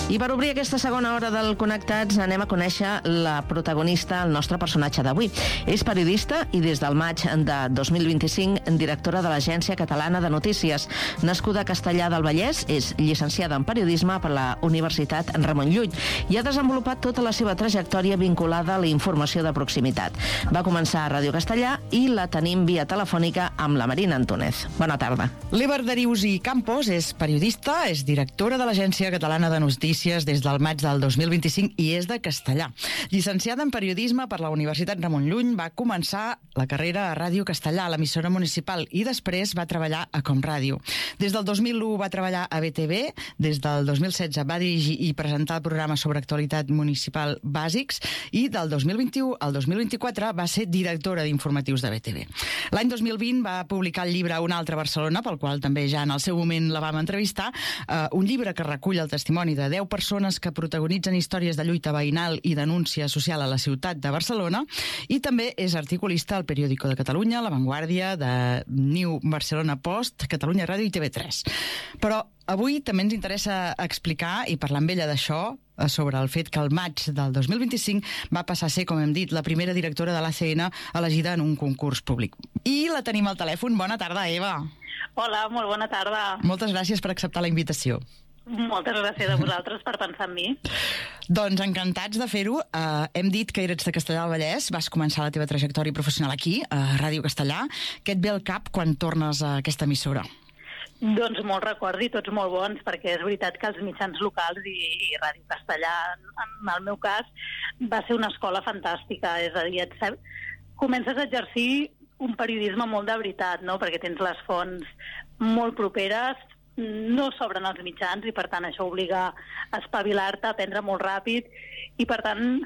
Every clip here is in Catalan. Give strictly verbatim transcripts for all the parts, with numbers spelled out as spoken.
I per obrir aquesta segona hora del Connectats anem a conèixer la protagonista, el nostre personatge d'avui. És periodista i des del maig de dos mil vint-i-cinc directora de l'Agència Catalana de Notícies. Nascuda a Castellar del Vallès, és llicenciada en periodisme per la Universitat Ramon Llull i ha desenvolupat tota la seva trajectòria vinculada a la informació de proximitat. Va començar a Ràdio Castellar i la tenim via telefònica amb la Marina Antúnez. Bona tarda. L'Ever Darius i Campos és periodista, és directora de l'Agència Catalana de Notícies des del maig del dos mil vint-i-cinc i és de Castellar. Llicenciada en periodisme per la Universitat Ramon Llull, va començar la carrera a Ràdio Castellar, a l'emissora municipal, i després va treballar a Com Ràdio. Des del dos mil u va treballar a B T V, des del dos mil setze va dirigir i presentar el programa sobre actualitat municipal Bàsics i del dos mil vint-i-u al dos mil vint-i-quatre va ser directora d'informatius de B T V. L'any dos mil vint va publicar el llibre Una altra Barcelona, pel qual també ja en el seu moment la vam entrevistar, eh, un llibre que recull el testimoni de deu persones que protagonitzen històries de lluita veïnal i denúncia social a la ciutat de Barcelona, i també és articulista al Periódico de Catalunya, La Vanguardia, de New Barcelona Post, Catalunya Ràdio i T V tres. Però avui també ens interessa explicar i parlar amb ella d'això, sobre el fet que el maig del dos mil vint-i-cinc va passar a ser, com hem dit, la primera directora de l'A C N elegida en un concurs públic. I la tenim al telèfon. Bona tarda, Eva. Hola, molt bona tarda. Moltes gràcies per acceptar la invitació. Moltes gràcies a vosaltres per pensar en mi. Doncs encantats de fer-ho. Uh, hem dit que eres de Castellar del Vallès, vas començar la teva trajectòria professional aquí, a Ràdio Castellar. Què et ve al cap quan tornes a aquesta emissora? Doncs molts records i tots molt bons, perquè és veritat que els mitjans locals i, i Ràdio Castellar, en el meu cas, va ser una escola fantàstica. És a dir, et sap, comences a exercir un periodisme molt de veritat, no? Perquè tens les fonts molt properes, no s'obren els mitjans i per tant això obliga a espavilar-te, a aprendre molt ràpid i per tant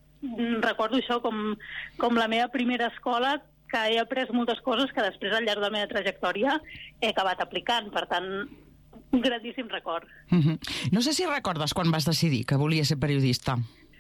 recordo això com, com la meva primera escola, que he après moltes coses que després al llarg de la meva trajectòria he acabat aplicant, per tant un grandíssim record. Mm-hmm. No sé si recordes quan vas decidir que volies ser periodista.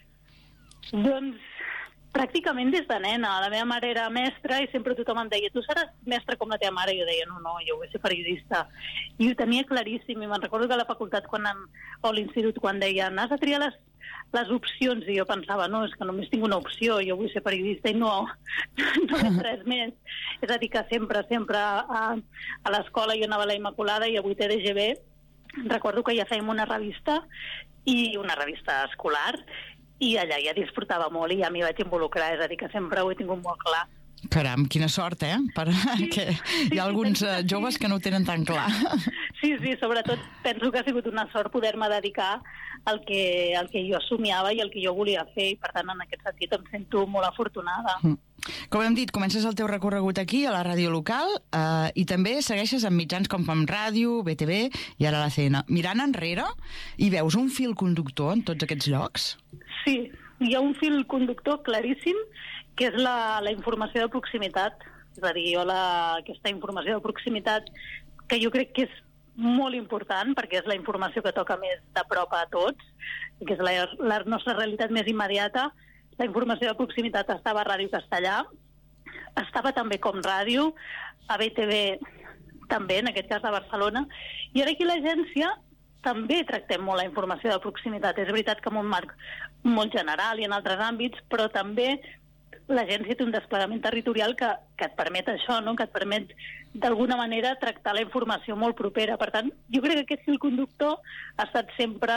Doncs pràcticament des de nena. La meva mare era mestra i sempre tothom em deia tu seràs mestra com la teva mare, i jo deia no, no, jo vull ser periodista. I ho tenia claríssim, i me'n recordo que a la facultat quan em, o a l'institut quan deien has de triar les, les opcions, i jo pensava no, és que només tinc una opció, jo vull ser periodista i no, no és res més. És a dir que sempre, sempre a, a l'escola jo anava a la Immaculada i a vuitè de G B recordo que ja fèiem una revista, i una revista escolar, i allà ja disfrutava molt i ja m'hi vaig involucrar, és a dir, que sempre ho he tingut molt clar. Caram, quina sort, eh? Per... Sí, que sí, hi ha alguns sí, sí, joves que no ho tenen tan clar. Sí, sí, sobretot penso que ha sigut una sort poder-me dedicar al que, al que jo somiava i al que jo volia fer, i per tant en aquest sentit em sento molt afortunada. Mm. Com hem dit, comences el teu recorregut aquí, a la ràdio local, eh, i també segueixes amb mitjans com Com Ràdio, B T V i ara la C N. Mirant enrere, hi veus un fil conductor en tots aquests llocs? Sí, hi ha un fil conductor claríssim, que és la, la informació de proximitat. És a dir, jo la, aquesta informació de proximitat, que jo crec que és molt important, perquè és la informació que toca més de prop a tots, que és la, la nostra realitat més immediata. La informació de proximitat estava a Ràdio Castellar, estava també Com Ràdio, a B T V també, en aquest cas a Barcelona, i ara aquí a l'agència també tractem molt la informació de proximitat. És veritat que en un marc molt general i en altres àmbits, però també l'agència té un desplegament territorial que, que et permet això, no? Que et permet d'alguna manera tractar la informació molt propera. Per tant, jo crec que aquest fil conductor ha estat sempre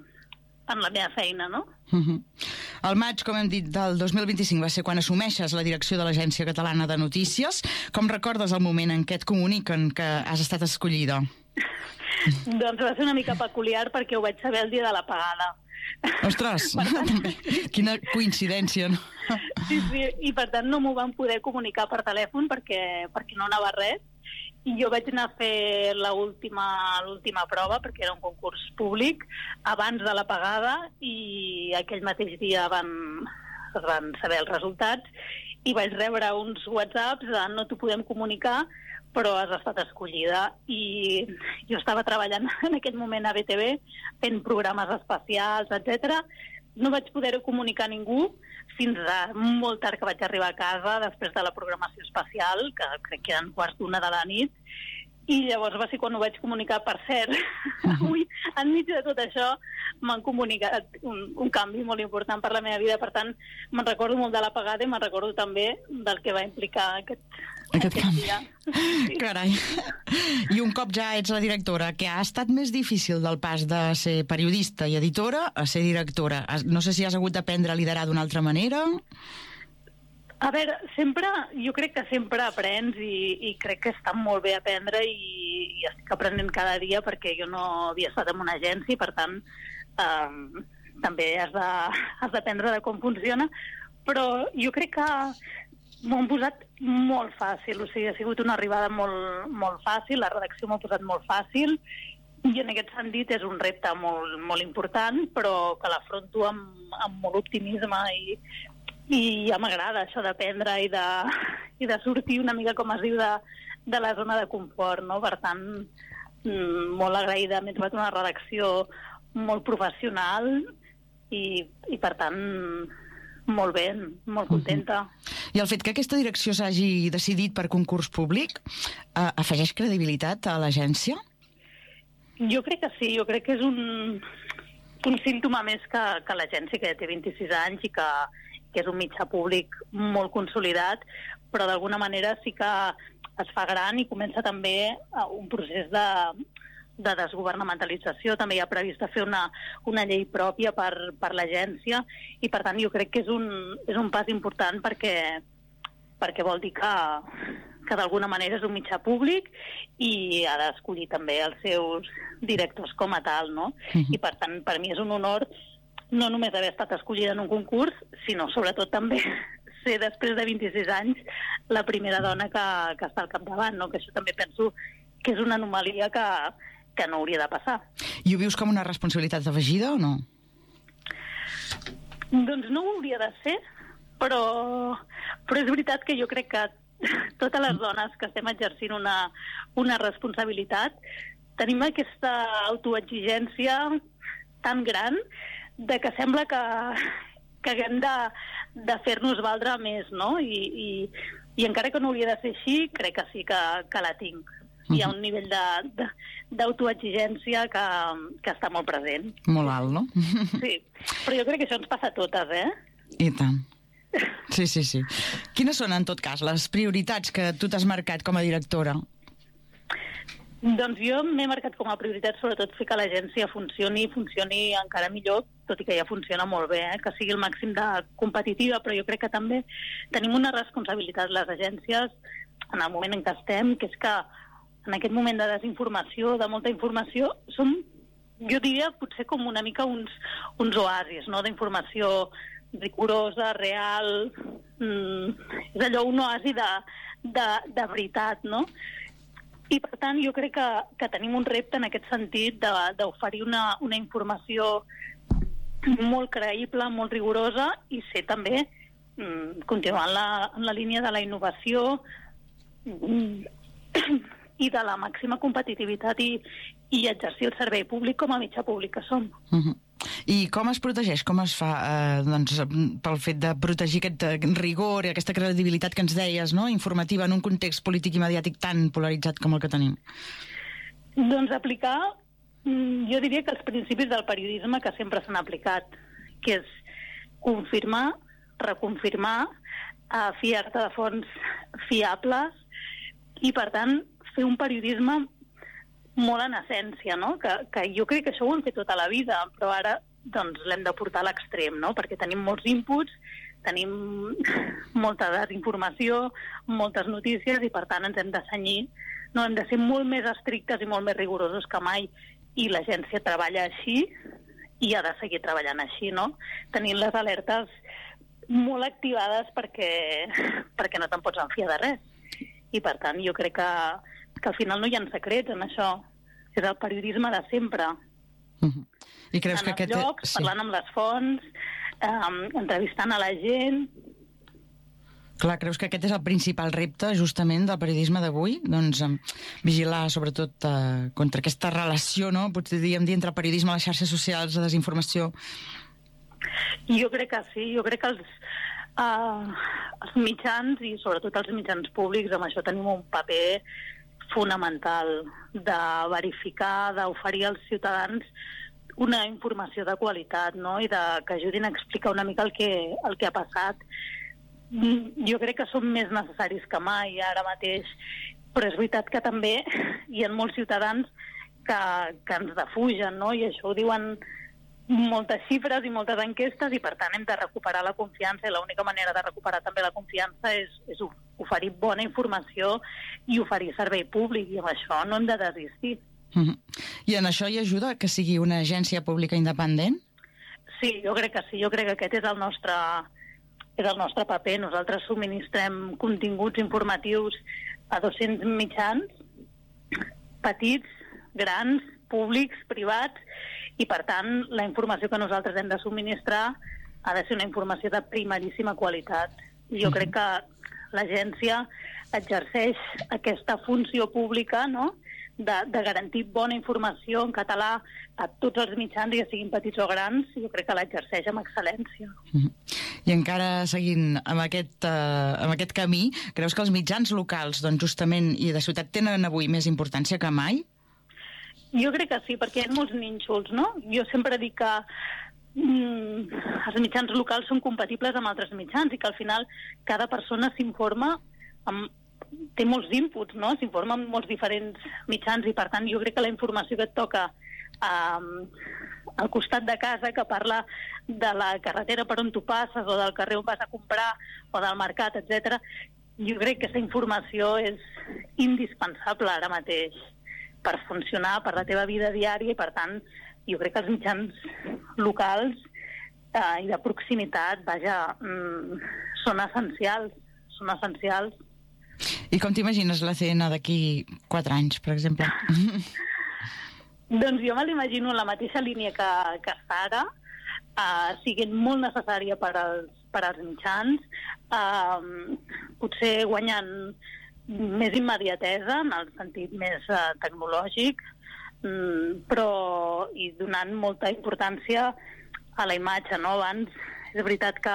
en la meva feina, no? Uh-huh. El maig, com hem dit, del dos mil vint-i-cinc va ser quan assumeixes la direcció de l'Agència Catalana de Notícies. Com recordes el moment en què et comuniquen que has estat escollida? Doncs va ser una mica peculiar perquè ho vaig saber el dia de l'apagada. Ostres, quina coincidència, no? Sí, sí, i per tant no m'ho van poder comunicar per telèfon perquè, perquè no anava res, i jo vaig anar a fer l'última l'última prova perquè era un concurs públic abans de l'apagada, i aquell mateix dia van, es van saber els resultats i vaig rebre uns whatsapps de no t'ho podem comunicar però has estat escollida. I jo estava treballant en aquest moment a B T V fent programes especials, etcètera. No vaig poder-ho comunicar a ningú fins a molt tard que vaig arribar a casa després de la programació especial, que crec que eren quarts d'una de la nit, I llavors va ser quan ho vaig comunicar. Per cert, avui, enmig de tot això, m'han comunicat un, un canvi molt important per la meva vida. Per tant, me'n recordo molt de l'apagada i me'n recordo també del que va implicar aquest, aquest, aquest canvi. dia. Sí. Carai. I un cop ja ets la directora, què ha estat més difícil del pas de ser periodista i editora a ser directora? No sé si has hagut d'aprendre a liderar d'una altra manera... A veure, sempre, jo crec que sempre aprens i, i crec que està molt bé aprendre i, i estic aprenent cada dia perquè jo no havia estat en una agència i per tant eh, també has de, has d'aprendre de com funciona, però jo crec que m'ho han posat molt fàcil, o sigui, ha sigut una arribada molt, molt fàcil, la redacció m'ho ha posat molt fàcil i en aquest sentit és un repte molt, molt important, però que l'afronto amb, amb molt optimisme i i ja m'agrada això d'aprendre i de, i de sortir una mica, com es diu, de, de la zona de confort, no? Per tant, molt agraïda, m'he trobat una redacció molt professional i, i per tant, molt bé, molt contenta. Uh-huh. I el fet que aquesta direcció s'hagi decidit per concurs públic eh, afegeix credibilitat a l'agència? Jo crec que sí, jo crec que és un, un símptoma més que, que l'agència, que ja té vint-i-sis anys i que que és un mitjà públic molt consolidat, però d'alguna manera sí que es fa gran i comença també un procés de, de desgovernamentalització. També hi ha previst fer una, una llei pròpia per, per l'agència i, per tant, jo crec que és un, és un pas important perquè, perquè vol dir que, que d'alguna manera és un mitjà públic i ha d'escollir també els seus directors com a tal, no? Uh-huh. I, per tant, per mi és un honor no només haver estat escollida en un concurs, sinó sobretot també ser després de vint-i-sis anys la primera dona que, que està al capdavant, no? Que això també penso que és una anomalia que, que no hauria de passar. I ho vius com una responsabilitat afegida o no? Doncs no ho hauria de ser, però, però és veritat que jo crec que totes les dones que estem exercint una, una responsabilitat tenim aquesta autoexigència tan gran de que sembla que, que haguem de, de fer-nos valdre més, no? I, i, i encara que no hauria de ser així, crec que sí que, que la tinc. Hi ha un nivell d'autoexigència que, que està molt present. Molt alt, no? Sí, però jo crec que això ens passa a totes, eh? I tant. Sí, sí, sí. Quines són, en tot cas, les prioritats que tu t'has marcat com a directora? Doncs jo m'he marcat com a prioritat sobretot fer que l'agència funcioni i funcioni encara millor, tot i que ja funciona molt bé, eh? Que sigui el màxim de competitiva, però jo crec que també tenim una responsabilitat les agències en el moment en què estem, que és que en aquest moment de desinformació, de molta informació, som, jo diria, potser com una mica uns, uns oasis, no?, d'informació rigorosa, real, mm, és allò un oasi de, de, de veritat, no? I, per tant, jo crec que, que tenim un repte en aquest sentit d'oferir una, una informació molt creïble, molt rigorosa i ser també, mm, continuar en la, en la línia de la innovació mm, i de la màxima competitivitat i, i exercir el servei públic com a mitjà públic que som. Uh-huh. I com es protegeix? Com es fa eh, doncs, pel fet de protegir aquest rigor i aquesta credibilitat que ens deies, no?, informativa en un context polític i mediàtic tan polaritzat com el que tenim? Doncs aplicar, jo diria que els principis del periodisme que sempre s'han aplicat, que és confirmar, reconfirmar, eh, fiar-te de fonts fiables i, per tant, fer un periodisme molt en essència, no? Que, que jo crec que això ho hem fet tota la vida, però ara doncs, l'hem de portar a l'extrem, no? Perquè tenim molts inputs, tenim molta desinformació, moltes notícies i, per tant, ens hem de cenyir, no? Hem de ser molt més estrictes i molt més rigorosos que mai i l'agència treballa així i ha de seguir treballant així, no? Tenint les alertes molt activades perquè, perquè no te'n pots enfiar de res. I, per tant, jo crec que que al final no hi ha secrets en això. És el periodisme de sempre. Uh-huh. I creus en que els aquest... llocs, sí. Parlant amb les fonts, eh, entrevistant a la gent... Clar, creus que aquest és el principal repte, justament, del periodisme d'avui? Doncs eh, vigilar, sobretot, eh, contra aquesta relació, no?, potser diríem dir, entre el periodisme, les xarxes socials, la desinformació. Jo crec que sí. Jo crec que els, eh, els mitjans, i sobretot els mitjans públics, amb això tenim un paper fonamental de verificar, d'oferir als ciutadans una informació de qualitat, no? I de, que ajudin a explicar una mica el que, el que ha passat. Jo crec que són més necessaris que mai ara mateix, però és veritat que també hi ha molts ciutadans que, que ens defugen, no? I això ho diuen moltes xifres i moltes enquestes, i per tant hem de recuperar la confiança, i l'única manera de recuperar també la confiança és, és oferir bona informació i oferir servei públic, i amb això no hem de desistir. Mm-hmm. I en això hi ajuda que sigui una agència pública independent? Sí, jo crec que sí, jo crec que aquest és el nostre, és el nostre paper. Nosaltres subministrem continguts informatius a dos-cents mitjans, petits, grans, públics, privats, i per tant la informació que nosaltres hem de subministrar ha de ser una informació de primeríssima qualitat. Jo mm-hmm. crec que l'agència exerceix aquesta funció pública, no?, de, de garantir bona informació en català a tots els mitjans, ja siguin petits o grans. Jo crec que l'exerceix amb excel·lència. Mm-hmm. I encara seguint amb aquest, uh, amb aquest camí, creus que els mitjans locals, doncs justament, i de ciutat, tenen avui més importància que mai? Jo crec que sí, perquè hi ha molts nínxols, no? Jo sempre dic que mm, els mitjans locals són compatibles amb altres mitjans i que al final cada persona s'informa amb té molts inputs, no? S'informa amb molts diferents mitjans, i per tant jo crec que la informació que et toca um, al costat de casa, que parla de la carretera per on tu passes o del carrer on vas a comprar o del mercat, etcètera, jo crec que aquesta informació és indispensable ara mateix per funcionar, per la teva vida diària, i per tant jo crec que els mitjans locals eh, i de proximitat, vaja, mm, són essencials, són essencials. I com t'imagines la C N d'aquí quatre anys, per exemple? Doncs jo me l'imagino en la mateixa línia que, que està ara, uh, siguent molt necessària per als, per als mitjans, uh, potser guanyant més immediatesa, en el sentit més uh, tecnològic, um, però i donant molta importància a la imatge, no? Abans és veritat que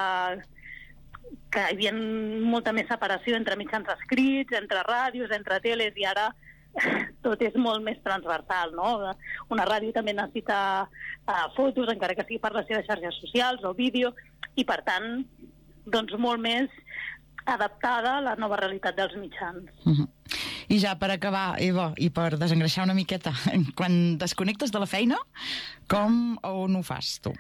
que hi havia molta més separació entre mitjans escrits, entre ràdios, entre teles, i ara tot és molt més transversal, no? Una ràdio també necessita uh, fotos, encara que sigui per les seves xarxes socials o vídeo, i per tant, doncs molt més adaptada a la nova realitat dels mitjans. Uh-huh. I ja per acabar, Eva, i per desengreixar una miqueta, quan desconnectes de la feina, com o on ho fas, tu?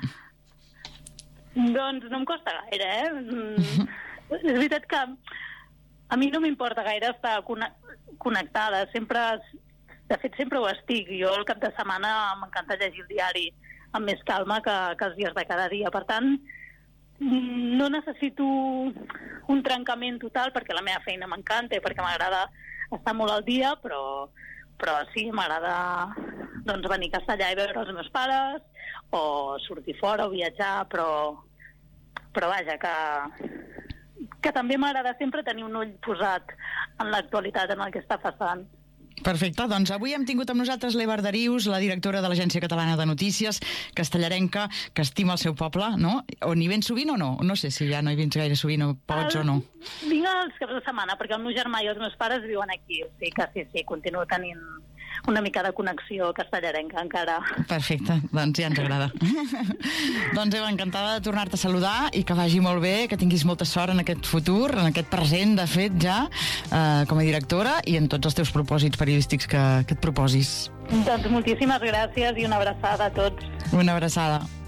Doncs no em costa gaire, eh? Mm, és veritat que a mi no m'importa gaire estar connectada. Sempre, de fet, sempre ho estic. Jo el cap de setmana m'encanta llegir el diari amb més calma que, que els dies de cada dia. Per tant, no necessito un trencament total, perquè la meva feina m'encanta i perquè m'agrada estar molt al dia, però, però sí, m'agrada doncs, venir a Castellà i veure els meus pares, o sortir fora o viatjar, però, però vaja, que, que també m'agrada sempre tenir un ull posat en l'actualitat, en el que està passant. Perfecte, doncs avui hem tingut amb nosaltres l'Eva Arderius, la directora de l'Agència Catalana de Notícies, castellarenca, que estima el seu poble, no? On hi vens sovint o no? No sé si ja no hi vens gaire sovint, o pots el, o no. Vinc els caps de setmana, perquè el meu germà i els meus pares viuen aquí, o sigui que sí, sí, continuo tenint una mica de connexió castellarenca encara. Perfecte, doncs ja ens agrada. Doncs Eva, encantada de tornar-te a saludar i que vagi molt bé, que tinguis molta sort en aquest futur, en aquest present, de fet, ja, eh, com a directora, i en tots els teus propòsits periodístics que, que et proposis. Doncs moltíssimes gràcies i una abraçada a tots. Una abraçada.